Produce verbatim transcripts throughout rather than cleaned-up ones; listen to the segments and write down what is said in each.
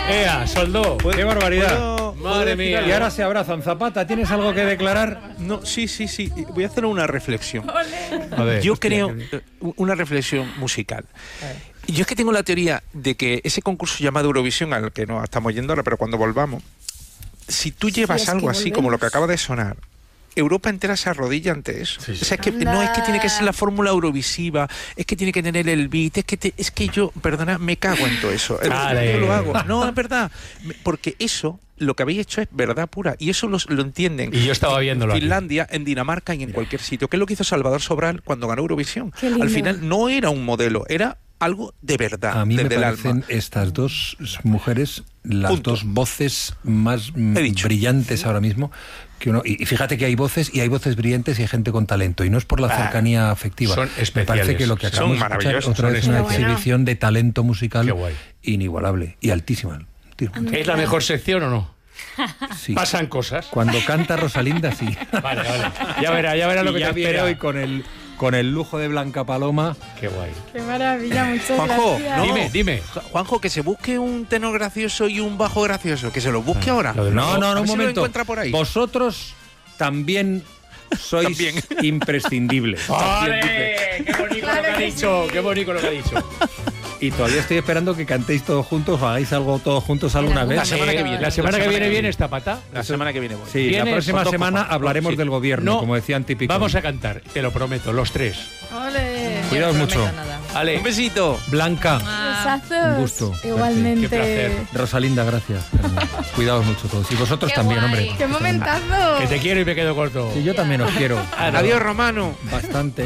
¡Ea, soldó! ¡Qué barbaridad! ¿Puedo, Madre mía. Y ahora se abrazan. Zapata, ¿tienes algo que declarar? No, sí, sí, sí. Voy a hacer una reflexión. A ver, Yo hostia, creo que- una reflexión musical. Yo es que tengo la teoría de que ese concurso llamado Eurovisión, al que no estamos yendo ahora, pero cuando volvamos, si tú llevas es algo que así como lo que volvemos. acaba de sonar, Europa entera se arrodilla ante eso. Sí, sí. O sea, es que Anda. no es que tiene que ser la fórmula eurovisiva, es que tiene que tener el beat, es que te- es que yo, perdona, me cago en todo eso. Es verdad, Dale. yo lo hago. No, es verdad. Me- Porque eso, lo que habéis hecho es verdad pura. Y eso los- lo entienden. Y yo estaba viéndolo En aquí. Finlandia, en Dinamarca y en cualquier sitio. ¿Qué es lo que hizo Salvador Sobral cuando ganó Eurovisión? Qué lindo. Al final no era un modelo, era algo de verdad, A mí me desde el parecen alma. estas dos mujeres las Punto. dos voces más mm, He dicho. brillantes ahora mismo que uno. Y y fíjate que hay voces y hay voces brillantes y hay gente con talento. Y no es por la Ah, cercanía afectiva. son Me parece especiales. que lo que Son acabamos de escuchar maravillosos, otra son vez es una especiales. exhibición de talento musical Qué guay. inigualable y altísima. ¿Es la mejor sección o no? Sí. Pasan cosas. Cuando canta Rosalinda, sí. Vale, vale. Ya verá, ya verá lo Y que ya te viene espera. hoy con el, con el lujo de Blanca Paloma. Qué guay. Qué maravilla, muchas Juanjo, gracias. no. Dime, dime. Ju- Juanjo, que se busque un tenor gracioso y un bajo gracioso, que se lo busque ahora. lo del No, no, A no, ver un si lo momento. encuentra por ahí. Vosotros también sois También. imprescindibles. ¡Vale! ¡Qué bonito lo que ha dicho! ¡Qué bonito lo que ha dicho! Y todavía estoy esperando que cantéis todos juntos o hagáis algo todos juntos alguna La vez. La semana que viene. La semana que viene viene esta pata. La semana que viene voy. Sí, la ¿Vienes? próxima Con dos semana cojones. hablaremos Sí. del gobierno, No, como decían típicos. Vamos a cantar, te lo prometo, los tres. Ole. Cuidaos mucho. Ale, Un besito. Blanca, Besazos. Un gusto. Igualmente. Qué placer. Rosalinda, gracias. Cuidaos mucho todos. Y vosotros Qué también, guay. hombre. ¡Qué momentazo! que te quiero y me quedo corto. Y yo también os quiero. Adiós, Romano. Bastante.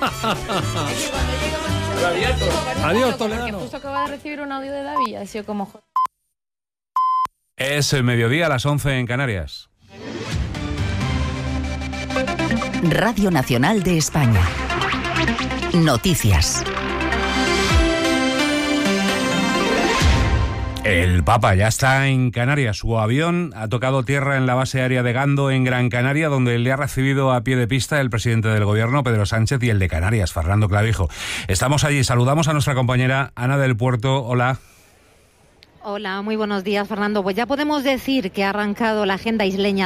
Adiós, Adiós, Porque Toledano. justo acaba de recibir un audio de David, ha sido como... Es el mediodía a las once en Canarias. Radio Nacional de España. Noticias. El Papa ya está en Canarias. Su avión ha tocado tierra en la base aérea de Gando, en Gran Canaria, donde le ha recibido a pie de pista el presidente del Gobierno, Pedro Sánchez, y el de Canarias, Fernando Clavijo. Estamos allí. Saludamos a nuestra compañera Ana del Puerto. Hola. Hola, muy buenos días, Fernando. Pues ya podemos decir que ha arrancado la agenda isleña